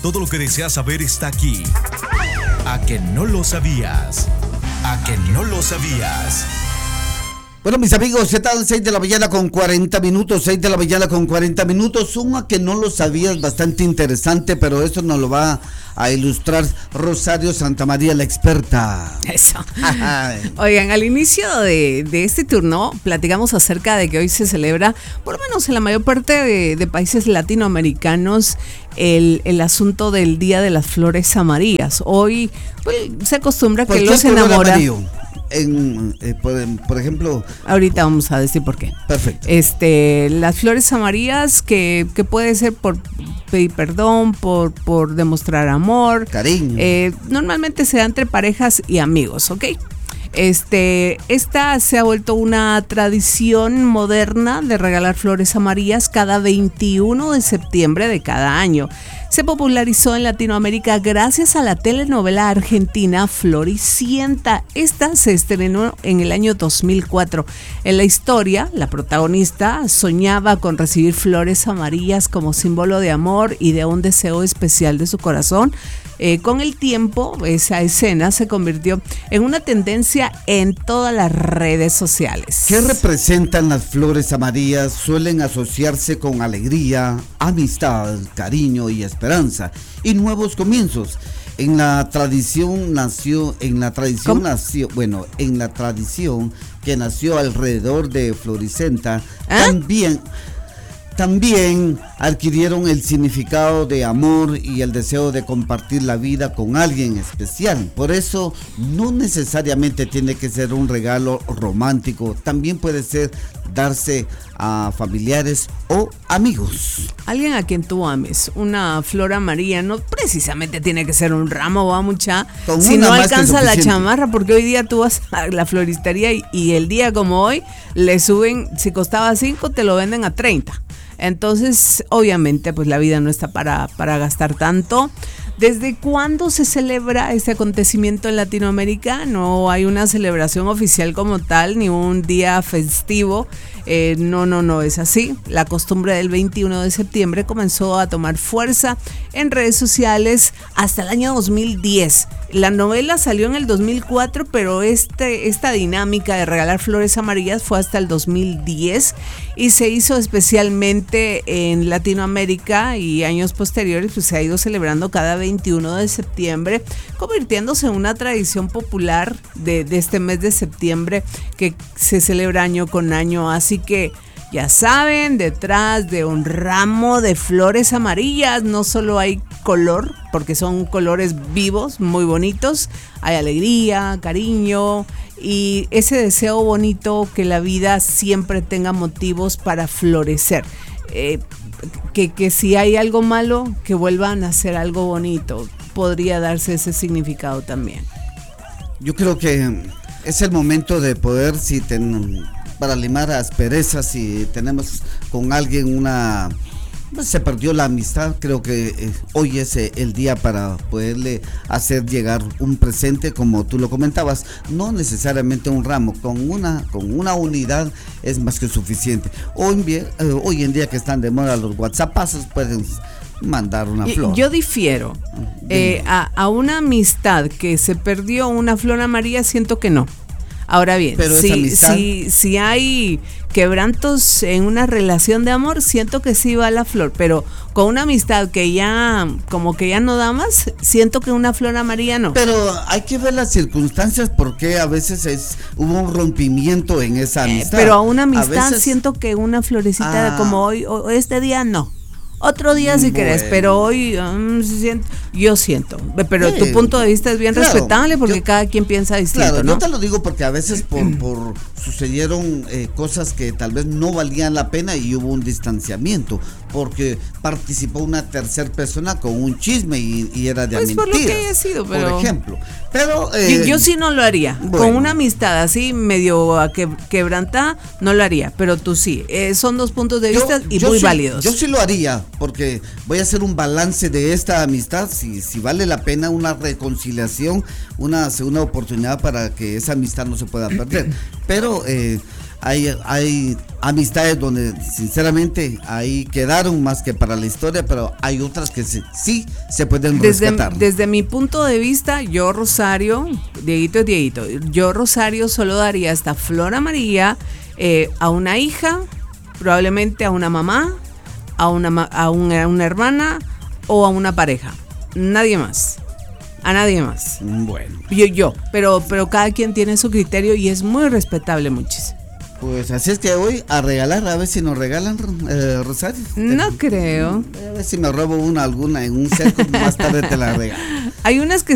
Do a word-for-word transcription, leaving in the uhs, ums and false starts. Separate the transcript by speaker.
Speaker 1: todo lo que deseas saber está aquí. ¿A que no lo sabías? ¿A que no lo sabías?
Speaker 2: Bueno, mis amigos, ¿qué tal? seis de la mañana con cuarenta minutos, seis de la mañana con cuarenta minutos. Una que no lo sabías, bastante interesante, pero esto nos lo va a ilustrar Rosario Santamaría, la experta.
Speaker 3: Eso. Oigan, al inicio de, de este turno platicamos acerca de que hoy se celebra, por lo menos en la mayor parte de, de países latinoamericanos, el, el asunto del Día de las Flores Amarillas. Hoy pues, se acostumbra que los enamorados...
Speaker 2: En, eh, por, por ejemplo,
Speaker 3: ahorita vamos a decir por qué.
Speaker 2: Perfecto.
Speaker 3: Este, las flores amarillas que, que puede ser por pedir perdón, por, por demostrar amor,
Speaker 2: cariño.
Speaker 3: Eh, normalmente se da entre parejas y amigos, ¿ok? Este, esta se ha vuelto una tradición moderna de regalar flores amarillas cada veintiuno de septiembre de cada año. Se popularizó en Latinoamérica gracias a la telenovela argentina Floricienta. Esta se estrenó en el año dos mil cuatro. En la historia, la protagonista soñaba con recibir flores amarillas como símbolo de amor y de un deseo especial de su corazón. Eh, con el tiempo, esa escena se convirtió en una tendencia en todas las redes sociales.
Speaker 2: ¿Qué representan las flores amarillas? Suelen asociarse con alegría, amistad, cariño y esperanza y nuevos comienzos. En la tradición nació, en la tradición ¿Cómo? nació, bueno, en la tradición que nació alrededor de Floricienta, ¿Ah? también También adquirieron el significado de amor y el deseo de compartir la vida con alguien especial. Por eso no necesariamente tiene que ser un regalo romántico, también puede ser darse a familiares o amigos.
Speaker 3: Alguien a quien tú ames, una flor amarilla, no precisamente tiene que ser un ramo, va mucha, con si no alcanza la chamarra, porque hoy día tú vas a la floristería y, y el día como hoy le suben, si costaba cinco te lo venden a treinta. Entonces, obviamente, pues la vida no está para, para gastar tanto. ¿Desde cuándo se celebra este acontecimiento en Latinoamérica? No hay una celebración oficial como tal, ni un día festivo. Eh, no, no, no es así. La costumbre del veintiuno de septiembre comenzó a tomar fuerza en redes sociales hasta el año dos mil diez. La novela salió en el dos mil cuatro, pero este, esta dinámica de regalar flores amarillas fue hasta el dos mil diez y se hizo especialmente en Latinoamérica, y años posteriores pues se ha ido celebrando cada veintiuno de septiembre, convirtiéndose en una tradición popular de, de este mes de septiembre que se celebra año con año. Así que ya saben, detrás de un ramo de flores amarillas no solo hay color, porque son colores vivos, muy bonitos, hay alegría, cariño y ese deseo bonito que la vida siempre tenga motivos para florecer. Eh, que, que si hay algo malo, que vuelvan a hacer algo bonito, podría darse ese significado también.
Speaker 2: Yo creo que es el momento de poder, si ten, para limar asperezas, si tenemos con alguien una... se perdió la amistad, creo que eh, hoy es eh, el día para poderle hacer llegar un presente, como tú lo comentabas, no necesariamente un ramo, con una con una unidad es más que suficiente. Hoy, eh, hoy en día que están de moda los WhatsAppazos, pueden mandar una flor.
Speaker 3: Yo difiero, eh, a, a una amistad que se perdió una flor amarilla, siento que no. Ahora bien,
Speaker 2: Pero
Speaker 3: si, si, si hay quebrantos en una relación de amor, siento que sí va la flor, pero con una amistad que ya, como que ya no da más, siento que una flor amarilla no.
Speaker 2: Pero hay que ver las circunstancias, porque a veces es, hubo un rompimiento en esa amistad.
Speaker 3: Eh, pero a una amistad
Speaker 2: a veces,
Speaker 3: siento que una florecita ah, como hoy, o este día no. Otro día si bueno. querés, pero hoy um, siento, yo siento, pero sí, tu punto de vista es bien claro, respetable porque yo, cada quien piensa distinto,
Speaker 2: claro,
Speaker 3: ¿no?
Speaker 2: Yo te lo digo porque a veces por, por sucedieron eh, cosas que tal vez no valían la pena y hubo un distanciamiento, porque participó una tercera persona con un chisme y, y era de
Speaker 3: pues
Speaker 2: mentiras,
Speaker 3: por lo que haya sido, pero
Speaker 2: por ejemplo. Pero eh,
Speaker 3: yo, yo sí no lo haría, bueno. con una amistad así medio a que, quebrantada, no lo haría, pero tú sí, eh, son dos puntos de vista yo, y yo muy
Speaker 2: sí,
Speaker 3: válidos.
Speaker 2: Yo sí lo haría, porque voy a hacer un balance de esta amistad, si, si vale la pena una reconciliación, una segunda oportunidad para que esa amistad no se pueda perder. Pero eh, hay, hay amistades donde sinceramente ahí quedaron más que para la historia, pero hay otras que se, sí se pueden
Speaker 3: desde,
Speaker 2: rescatar.
Speaker 3: Desde mi punto de vista, yo Rosario, Dieguito es Dieguito, yo Rosario solo daría esta flor amarilla eh, a una hija, probablemente a una mamá, a una, a una, a una hermana o a una pareja. Nadie más. A nadie más.
Speaker 2: Bueno.
Speaker 3: Yo, yo. Pero, pero cada quien tiene su criterio y es muy respetable muchísimo.
Speaker 2: Pues así es que voy a regalar, a ver si nos regalan, eh, Rosario.
Speaker 3: No
Speaker 2: te,
Speaker 3: creo.
Speaker 2: A ver si me robo una alguna en un cerco, más tarde te la regalo.
Speaker 3: Hay unas que